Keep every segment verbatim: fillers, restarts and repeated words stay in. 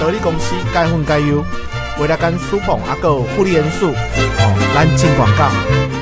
得力公司钙粉钙优，维拉甘舒鹏啊，有护理元素哦，咱进广告。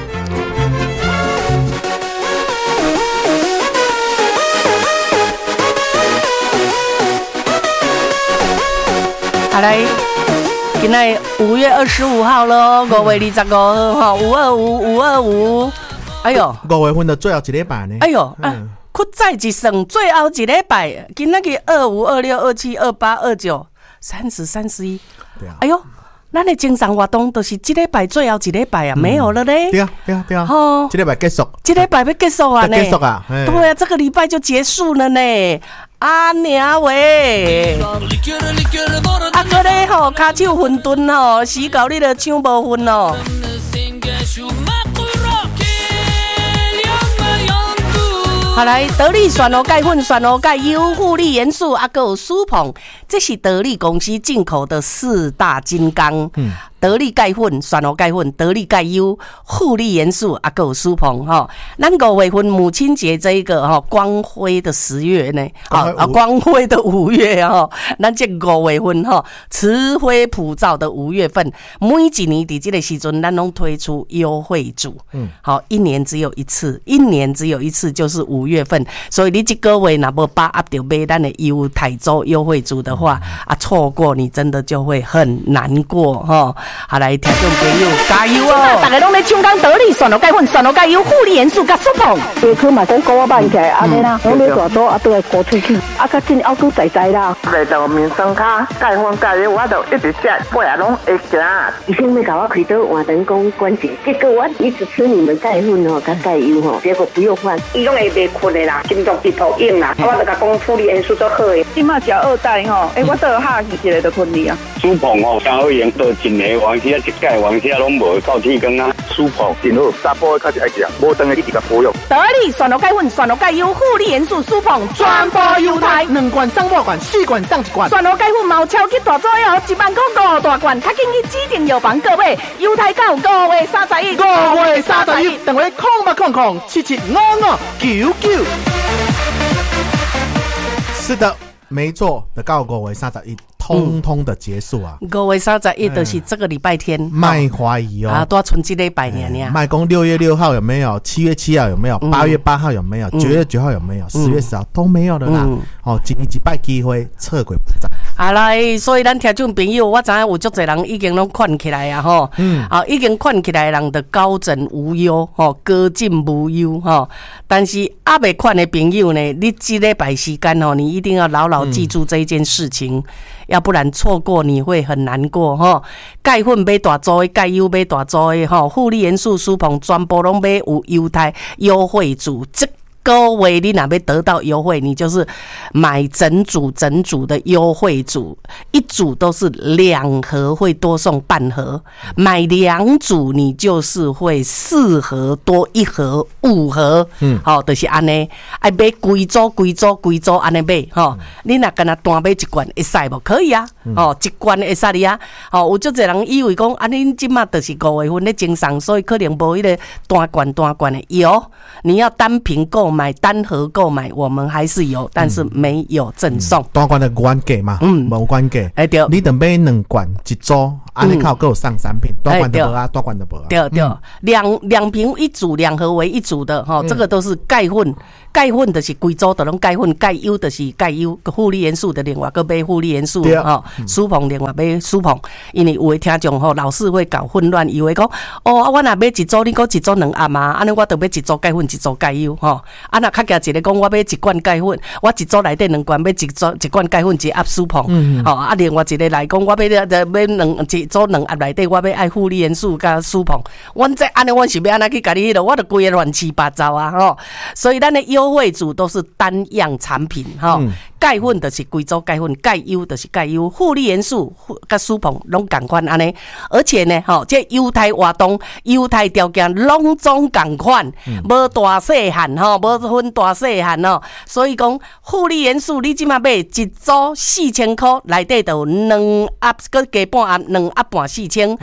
好来，今仔五月二十五号咯，五月二十五号哈，五二五五二五，哎呦， 五月份的最后一礼拜呢？ 哎呦，啊，屈再一算，最后一礼拜，今仔日二五、二六、二七、二八、二九、三十、三十一，对啊，哎呦。咱的精神活动都是这礼拜最后一礼拜啊，没有了嘞。 对啊，对啊，对啊。哦，这礼拜结束。 这礼拜要结束啊呢？ 结束啊。 对啊，这个礼拜就结束了呢。啊娘喂！啊，搁咧吼，骹手混沌吼，死到你的唱无分哦。好来，得力选欧钙粉、选欧钙优、护理元素，啊，还有舒鹏，这是得力公司进口的四大金刚。嗯。得力钙粉、选欧钙粉、得力钙优、护理元素，啊，还有舒鹏哈。咱五月份母亲节这一个哈光辉的十月呢，啊啊光辉的五月哈，咱这五月份哈慈辉普照的五月份，每一年伫这个时阵，咱拢推出优惠组，嗯，好，一年只有一次，一年只有一次就是五月份，所以你这个月若无把握到买咱的优台州优惠组的话，啊，错过你真的就会很难过哈。好来，听众朋友加油哦！大家拢在抢讲得力选欧钙粉、选欧钙优、护理元素甲舒鹏。 下课嘛讲高啊慢起来，安尼啦，拢咧大多啊都会高出去，啊较真凹都在在啦。 来到面霜卡钙粉钙优，我就一直吃，尾啊拢会行。 医生要搞我开刀换人工关节，结果我一直吃你们钙粉吼，甲钙优吼，结果不用换， 伊拢会袂困的啦，心脏直头硬啦。我就甲讲护理元素都好的。 今嘛食二代吼，诶，我倒下去一个就困去啊。 舒鹏吼，真好用，都真个王时啊，一钙王时啊拢无到铁缸啊。 舒鹏真好，查甫较是爱食，无当个一直甲保养。 得力选欧钙粉、选欧钙优、护理元素舒鹏，全部优待， 两罐上八罐，四罐上一罐。 选欧钙粉毛超级大作哦，一万块五大罐，较紧去指定药房购买，优待到五月三十一， 五月三十一，电话空八空空七七五五九九。是的，没错，的到五月三十一。通通的结束啊！ 五月三十一就是这个礼拜天， 卖怀疑哦， 啊，多存几礼拜年呢？ 卖公六月六号有没有？七月七号有没有？八月八号有没有？九月九号有没有？十月十号都没有了啦！哦，今年一摆机会撤回不在。 好来，所以咱听众朋友，我知影有足侪人已经拢款起来啊吼，嗯，啊，已经款起来的人的高枕无忧，吼，歌尽无忧，吼。但是还未款的朋友呢，你这礼拜时间吼，你一定要牢牢记住这一件事情。嗯，要不然错过你会很难过哈。钙粉买大组的，钙优买大组的哈，护理元素舒鹏全部拢买有优待优惠组。这个月你若要得到优惠，你就是买整组整组的优惠组，一组都是两盒会多送半盒，买两组你就是会四盒多一盒五盒，嗯，好，就是安尼，爱买规组规组规组安尼买哈。你若干那单买一罐会使无？可以啊，哦，一罐会使哩啊，哦，有足侪人以为讲啊，恁即马就是五月份咧经商，所以可能无迄个单罐单罐的有，你要单瓶购买。买单盒购买，我们还是有，但是没有赠送。 单罐的原价嘛，嗯，无原价。哎对，你等买两罐一组，安尼靠够上三瓶，单罐的无啊，单罐的无啊。 对对，两两瓶一组，两盒为一组的哈，这个都是钙粉，钙粉的是贵州的拢钙粉，钙优的是钙优，护理元素的另外个买护理元素哈，舒鹏另外买舒鹏，因为有的听众吼老是会搞混乱，以为讲哦，我若买一组，你讲一组两盒嘛，安尼我就买一组钙粉，一组钙优吼。啊，若较加一个讲，我买一罐钙粉，我一组内底两罐，买一组一罐钙粉，一盒舒鹏，嗯，吼、哦、啊，另外一个来讲，我买买两一组两盒内底，我要爱护理元素加舒鹏，阮这安尼，阮是要安怎去甲你迄落，我就规个乱七八糟啊，吼、哦，所以咱的优惠组都是单样产品，吼、哦。嗯钙粉就是贵州钙粉，钙优就是钙优，护理元素甲舒鹏拢同款安尼，而且呢，吼、哦，这优待活动、优待条件拢总同款，无、嗯、大细汉吼，无分大细汉哦，所以讲护理元素你即马买一组四千块，内底就两盒，搁加半盒，两盒半四千。嗯八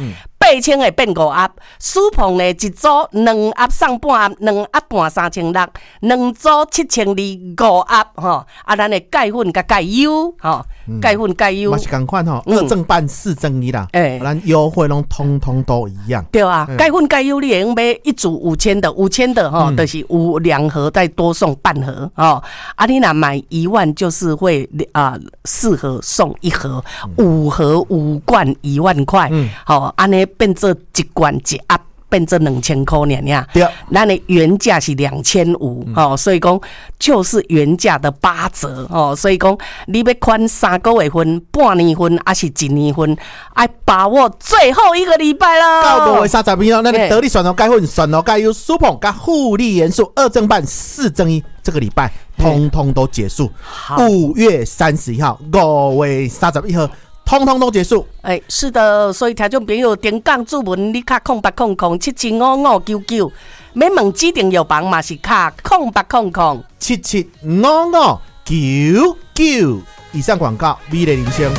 八千会变五盒，舒碰呢一组两盒送半盒，两盒半三千六，两组七千二五盒吼。啊，咱的钙粉甲钙优吼，钙粉钙优嘛是同款吼，二正半四正一啦。哎，咱优惠拢通通都一样。 对啊，钙粉钙优你会用买一组五千的，五千的吼，就是有两盒再多送半盒哦。啊，你若买一万就是会啊四盒送一盒，五盒五罐一万块。嗯，好，安尼变做一罐一盒。变成两千块尔尔， 对， 咱的原价是两千五哦，所以讲就是原价的八折哦，所以讲你要款三个月份、半年份还是一年份，爱把握最后一个礼拜了。 到五月三十日哦，那你得力选头钙粉、选头钙优、舒碰加护力元素二正半四正一，这个礼拜通通都结束。五月三十一号，五月三十一号。通通都结束， 哎，是的，所以听众朋友点讲注文，你卡空八空空七七五五九九，免问指定药房嘛是卡空八空空七七五五九九。以上广告，美丽人生。